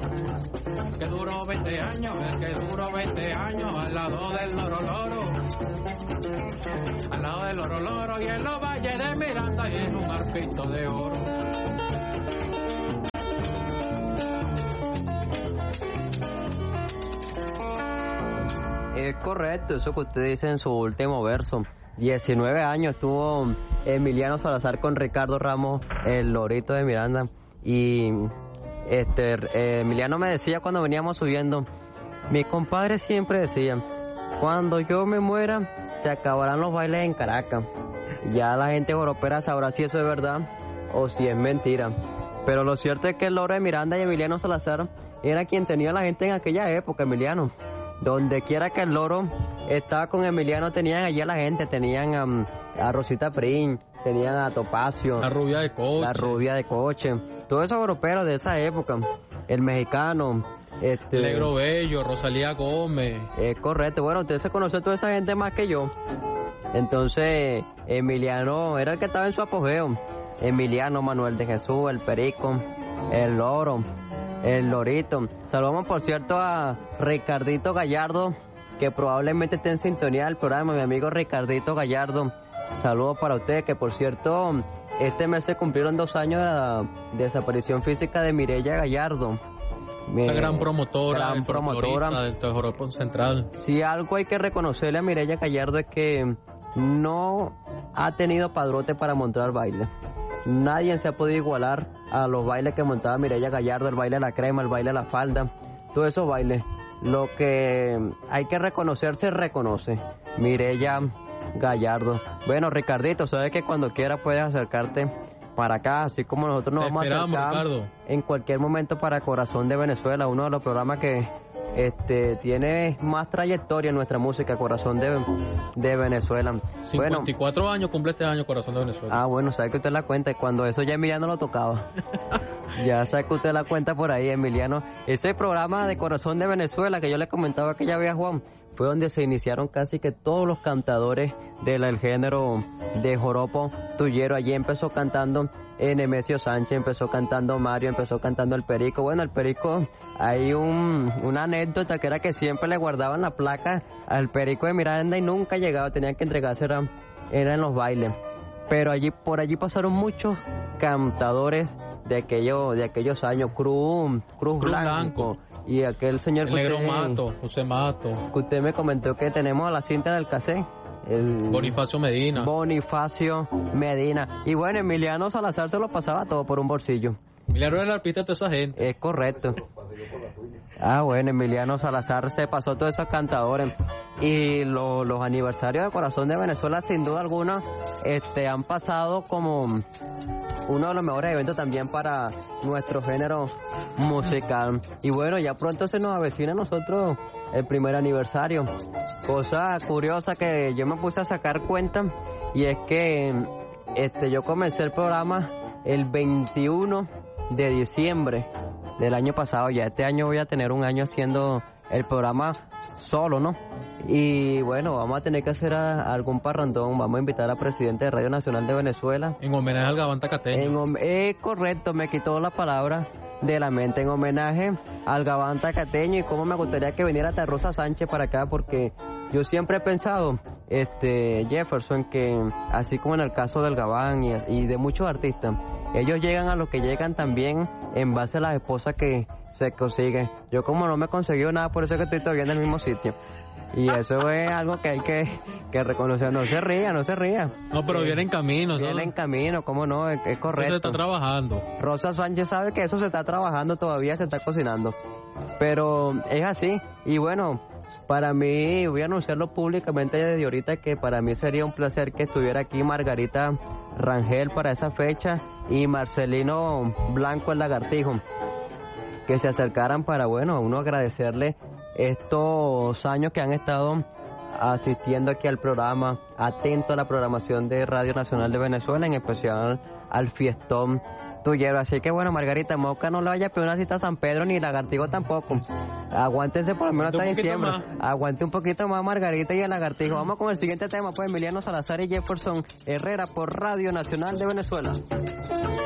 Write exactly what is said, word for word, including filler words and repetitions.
que duró veinte años, el que duró veinte años al lado del loro loro, al lado del loro loro y en los valles de Miranda y es un arpito de oro. Es correcto, eso que usted dice en su último verso. diecinueve años tuvo Emiliano Salazar con Ricardo Ramos, el lorito de Miranda. Y este eh, Emiliano me decía cuando veníamos subiendo, mi compadre siempre decía, cuando yo me muera, se acabarán los bailes en Caracas. Ya la gente europea sabrá si eso es verdad o si es mentira. Pero lo cierto es que el loro de Miranda y Emiliano Salazar era quien tenía la gente en aquella época, Emiliano. Donde quiera que el loro estaba con Emiliano, tenían allí a la gente, tenían um, a Rosita Prin, tenían a Topacio, la rubia de coche, la rubia de coche, todos esos europeos de esa época, el mexicano, este, el Negro Bello, Rosalía Gómez. Es correcto, bueno, usted se conoce a toda esa gente más que yo. Entonces, Emiliano era el que estaba en su apogeo. Emiliano, Manuel de Jesús, el Perico, el Loro, el Lorito. Saludamos, por cierto, a Ricardito Gallardo, que probablemente esté en sintonía del programa, mi amigo Ricardito Gallardo. Saludos para usted, que por cierto, este mes se cumplieron dos años de la desaparición física de Mireya Gallardo. Esa gran promotora, gran promotora del Tejoropón Central. Si algo hay que reconocerle a Mireya Gallardo es que no ha tenido padrote para montar baile. Nadie se ha podido igualar a los bailes que montaba Mireya Gallardo, el baile de la crema, el baile de la falda, todos esos bailes. Lo que hay que reconocer se reconoce. Mireya Gallardo. Bueno, Ricardito, sabes que cuando quieras puedes acercarte para acá, así como nosotros nos Te vamos a acercar Ricardo. En cualquier momento para Corazón de Venezuela, uno de los programas que este tiene más trayectoria en nuestra música, Corazón de, de Venezuela. cincuenta y cuatro bueno, años cumple este año Corazón de Venezuela. Ah, bueno, sabe que usted la cuenta, y cuando eso ya Emiliano lo tocaba. Ya sabe que usted la cuenta por ahí, Emiliano. Ese programa de Corazón de Venezuela que yo le comentaba aquella vez a Juan, fue donde se iniciaron casi que todos los cantadores del género de joropo tuyero. Allí empezó cantando Nemesio Sánchez, empezó cantando Mario, empezó cantando el Perico. Bueno, el Perico, hay un, una anécdota que era que siempre le guardaban la placa al Perico de Miranda y nunca llegaba, tenían que entregarse, era, era en los bailes. Pero allí, por allí pasaron muchos cantadores de aquellos, de aquellos años, Cruz, Cruz, Cruz Blanco, Blanco, y aquel señor el que Negro usted, Mato, José Mato, que usted me comentó que tenemos a la cinta del cassette, el Bonifacio Medina. Bonifacio Medina. Y bueno, Emiliano Salazar se lo pasaba todo por un bolsillo. Emiliano era el arpista de toda esa gente. Es correcto. Ah, bueno, Emiliano Salazar se pasó todos esos cantadores. Y lo, los aniversarios de Corazón de Venezuela, sin duda alguna, este, han pasado como uno de los mejores eventos también para nuestro género musical. Y bueno, ya pronto se nos avecina a nosotros el primer aniversario. Cosa curiosa que yo me puse a sacar cuenta, y es que este, yo comencé el programa el veintiuno de diciembre del año pasado. Ya este año voy a tener un año haciendo el programa solo, ¿no? Y bueno, vamos a tener que hacer a, a algún parrandón. Vamos a invitar al presidente de Radio Nacional de Venezuela. En homenaje al Gabán Tacateño. En, eh, correcto, me quitó la palabra de la mente. En homenaje al Gabán Tacateño. Y cómo me gustaría que viniera hasta Rosa Sánchez para acá, porque yo siempre he pensado, este Jefferson, que así como en el caso del Gabán y, y de muchos artistas, ellos llegan a lo que llegan también en base a las esposas que se consiguen. Yo como no me he conseguido nada, por eso es que estoy todavía en el mismo sitio. Y eso es algo que hay que, que reconocer. No se ría, no se ría. No, pero eh, viene en camino. Viene ¿no? en camino, cómo no, es, es correcto. Eso se está trabajando. Rosa Sánchez sabe que eso se está trabajando todavía, se está cocinando. Pero es así. Y bueno, para mí, voy a anunciarlo públicamente desde ahorita, que para mí sería un placer que estuviera aquí Margarita Rangel para esa fecha y Marcelino Blanco el Lagartijo, que se acercaran para, bueno, uno agradecerle estos años que han estado asistiendo aquí al programa, atento a la programación de Radio Nacional de Venezuela, en especial al fiestón tuyero. Así que bueno, Margarita, Moca no le vaya a pedir una cita a San Pedro, ni Lagartijo tampoco. Aguántense por lo menos hasta diciembre. Aguante un poquito más, Margarita y el Lagartijo. Vamos con el siguiente tema, pues, Emiliano Salazar y Jefferson Herrera por Radio Nacional de Venezuela.